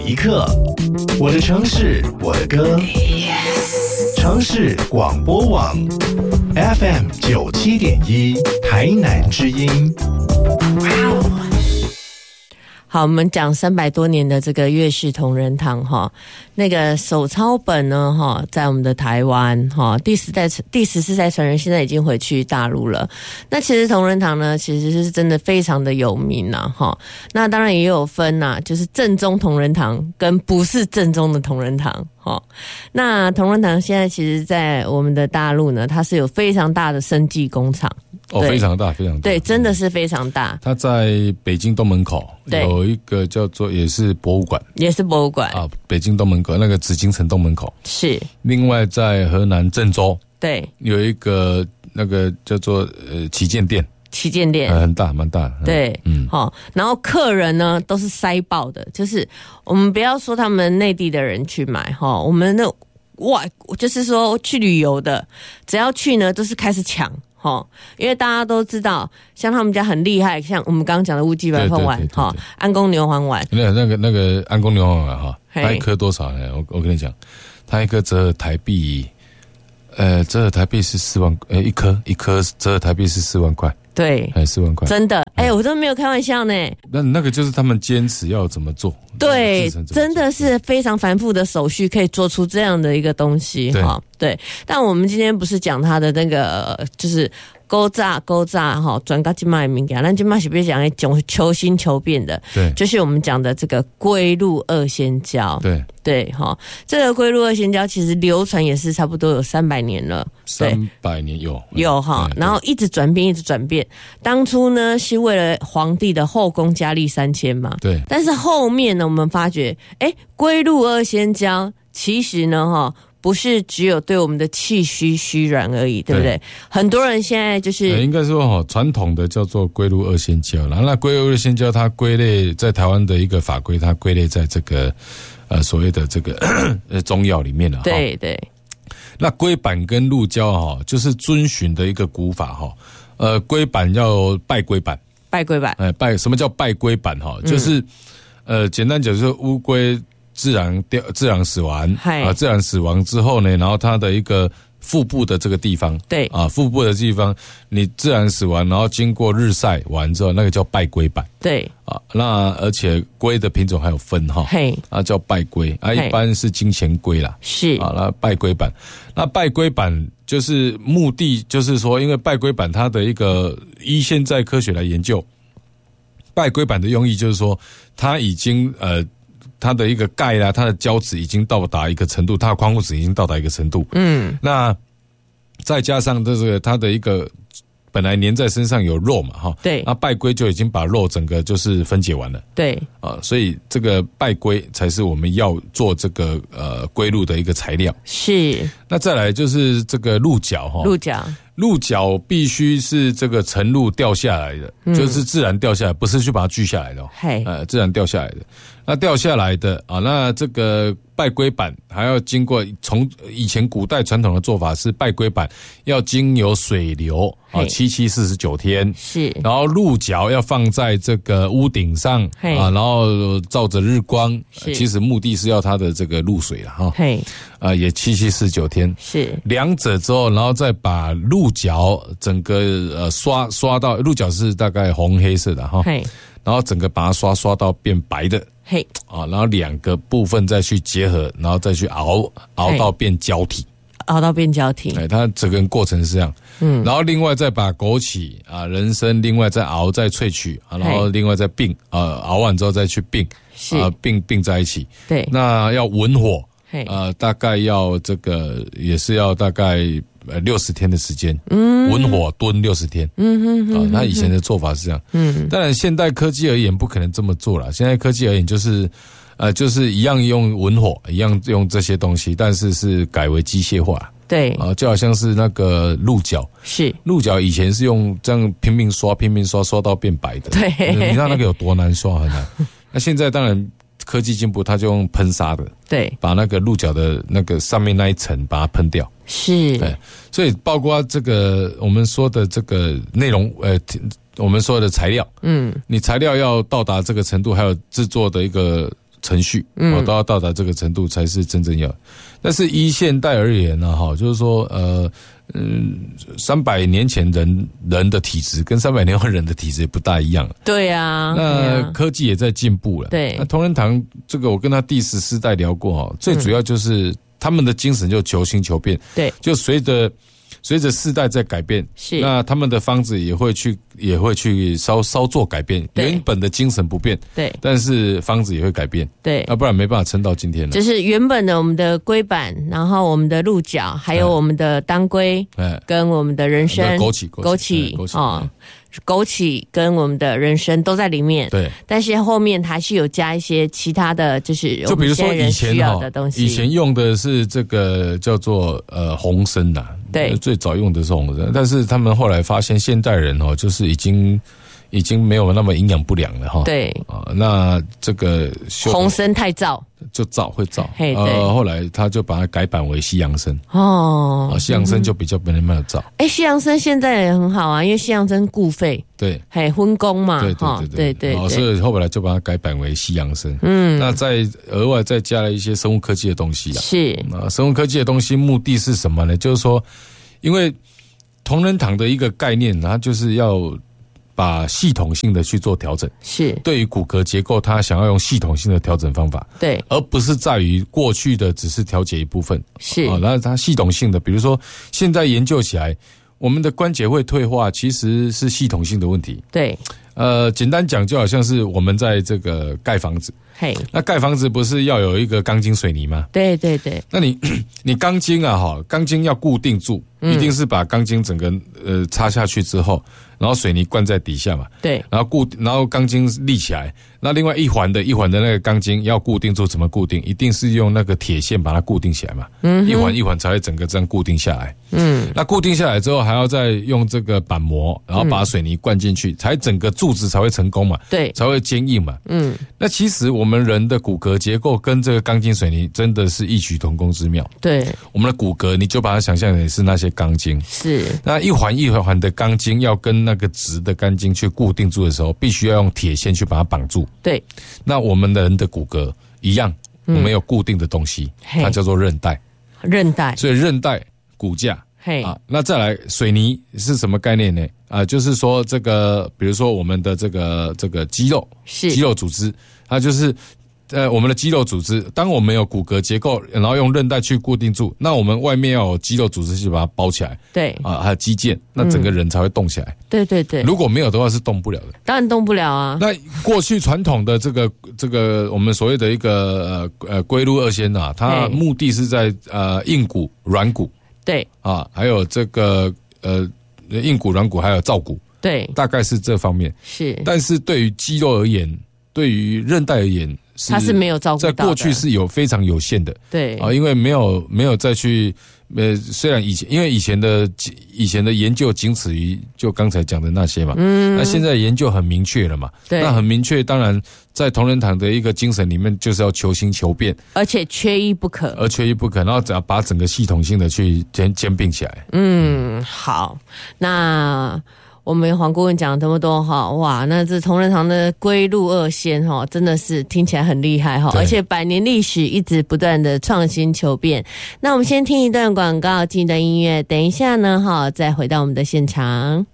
一刻，我的城市，我的歌。城市广播网 FM 97.1台南之音。 好，我们讲300多年的这个岳氏同仁堂哈，那个手抄本呢哈，在我们的台湾哈，第14代传人现在已经回去大陆了。那其实同仁堂呢，其实是真的非常的有名呐哈。那当然也有分呐，就是正宗同仁堂跟不是正宗的同仁堂哈。那同仁堂现在其实在我们的大陆呢，它是有非常大的生技工厂。 非常大，非常大。 对，真的是非常大。 它在北京东门口有一个叫做也是博物馆，啊，北京东门口那个紫禁城东门口是。 另外在河南郑州， 对， 有一个那个叫做旗舰店，很大，蛮大的。 对，好，然后客人呢都是塞爆的，就是我们不要说他们内地的人去买哈，我们那就是说去旅游的，只要去呢都是开始抢。因为大家都知道，像他们家很厉害，像我们刚刚讲的乌鸡白凤丸，安宫牛黄丸，那个安宫牛黄丸哈，它一颗多少呢？我跟你讲，它一颗折合台币，折合台币是4万，一颗折合台币是4万块。 对 ，4万块， 真的，我都没有开玩笑呢。 那个就是他们坚持要怎么做， 对，真的是非常繁复的手续，可以做出这样的一个东西哈。对，但我们今天不是讲它的那个，就是勾炸哈，转到今麦名家，那今麦是不是讲求新求变的？对，就是我们讲的这个龟鹿二仙胶。对哈，这个龟鹿二仙胶其实流传也是差不多有300年了。 300年有哈，然后一直转变。当初呢是为了皇帝的后宫佳丽3000嘛。对。但是后面呢，我们发觉，龟鹿二仙胶其实呢哈。不是只有对我们的气虚软而已，对不对？很多人现在就是应该说传统的叫做龟鹿二仙胶啦。那龟鹿二仙胶它归类在台湾的一个法规，它归类在这个所谓的这个中药里面了。 对。 那龟板跟鹿胶就是遵循的一个古法哈。龟板要拜龟板，什么叫拜龟板哈？就是简单讲就是乌龟。自然死亡自然死亡之后呢，然后它的一个腹部的这个地方，对啊，腹部的地方你自然死亡，然后经过日晒完之后，那个叫拜龟板。对啊，那而且龟的品种还有分哈，叫拜龟啊，一般是金钱龟啦，是啊，那拜龟板，那拜龟板就是目的就是说，因为拜龟板它的一个依现在科学来研究，拜龟板的用意就是说，它已经它的一个钙啦，它的胶质已经到达一个程度，它的矿物质已经到达一个程度。那再加上这个它的一个本来粘在身上有肉嘛，哈，对，那拜龟就已经把肉整个就是分解完了。对，所以这个拜龟才是我们要做这个龟鹿的一个材料。是，那再来就是这个鹿角哈，鹿角必须是这个晨露掉下来的，就是自然掉下来，不是去把它锯下来的自然掉下来的。那掉下来的那这个拜龟板还要经过，从以前古代传统的做法是拜龟板要经由水流749天，是，然后鹿角要放在这个屋顶上然后照着日光，其实目的是要它的这个露水了哈，也749天，是，两者之后，然后再把鹿角整个刷到，鹿角是大概红黑色的哈，然后整个把它刷到变白的。然后两个部分再去结合，然后再去熬到变胶体，它整个过程是这样。然后另外再把枸杞人参另外再熬再萃取然后另外再并熬完之后再去并并在一起。对，那要文火大概要这个也是要大概60天的时间，文火炖60天，那以前的做法是这样，当然现代科技而言不可能这么做了，现在科技而言就是一样用文火，一样用这些东西，但是改为机械化，对就好像是那个鹿角，是鹿角以前是用这样拼命刷到变白的，对，你知道那个有多难刷很难，那现在当然科技进步，它就用喷砂的，对，把那个鹿角的那个上面那一层把它喷掉，是，对，所以包括这个我们说的这个内容，我们说的材料，你材料要到达这个程度，还有制作的一个程序，都要到达这个程度才是真正要。但是依现代而言呢，就是说300年前人的体质跟300年后人的体质也不大一样。 对啊， 那科技也在进步了。 对， 那同仁堂这个我跟他第14代聊过最主要就是他们的精神就求新求变。 对， 就随着世代在改变， 是那他们的方子也会去稍做改变，原本的精神不变， 对， 但是方子也会改变， 对， 要不然没办法撑到今天了。 就是原本的我们的龟板，然后我们的鹿角，还有我们的当归，跟我们的人参、枸杞跟我们的人参都在里面，对，但是后面还是有加一些其他的，就是比如说以前的东西， 以前用的是这个叫做红参呐， 对， 最早用的是红参，但是他们后来发现现代人就是已经没有那么营养不良了对那这个红参太燥， 就会燥，后来他就把它改版为西洋参西洋参就比较没那么燥。 西洋参现在也很好啊，因为西洋参固肺， 对， 荤功嘛， 对，所以后来就把它改版为西洋参。那再额外再加了一些生物科技的东西啦。 是生物科技的东西目的是什么呢？就是说，因为同仁堂的一个概念，它就是要把系统性的去做调整， 是对于骨骼结构，他想要用系统性的调整方法， 对， 而不是在于过去的只是调节一部分， 是那它系统性的，比如说现在研究起来，我们的关节会退化，其实是系统性的问题， 对， 简单讲就好像是我们在这个盖房子，那盖房子不是要有一个钢筋水泥吗？ 对对对， 那你钢筋钢筋要固定住，一定是把钢筋整个插下去之后，然后水泥灌在底下嘛， 对， 然后钢筋立起来，那另外一环的那个钢筋要固定住，怎么固定？一定是用那个铁线把它固定起来嘛，一环一环才会整个这样固定下来。那固定下来之后，还要再用这个板模，然后把水泥灌进去，才整个柱子才会成功嘛， 对， 才会坚硬嘛。那其实我们人的骨骼结构跟这个钢筋水泥真的是异曲同工之妙。 对， 我们的骨骼你就把它想象成是那些钢筋， 是那一环一环的钢筋要跟那个直的钢筋去固定住的时候，必须要用铁线去把它绑住。 对， 那我们的人的骨骼一样，我们有固定的东西，它叫做韧带。所以韧带、骨架。那再来水泥是什么概念呢？就是说这个，比如说我们的这个肌肉组织，它就是我们的肌肉组织，当我们有骨骼结构，然后用韧带去固定住，那我们外面要有肌肉组织去把它包起来， 对还有肌腱，那整个人才会动起来。 对对对， 如果没有的话是动不了的， 当然动不了啊。 那过去传统的这个我们所谓的一个龟鹿二仙它目的是在硬骨、软骨。对还有这个硬骨、软骨，还有造骨，对，大概是这方面。是，但是对于肌肉而言，对于韧带而言，它是没有照顾到的，在过去是非常有限的。对因为没有再去虽然因为以前的研究仅止于就刚才讲的那些嘛，那现在研究很明确了嘛，对，那很明确，当然在同仁堂的一个精神里面，就是要求新求变，而且缺一不可，然后只要把整个系统性的去兼并起来。好，那我们黄顾问讲了这么多哇，那这同仁堂的龟鹿二仙真的是听起来很厉害而且100年历史一直不断的创新求变。那我们先听一段广告，听一段音乐，等一下呢再回到我们的现场。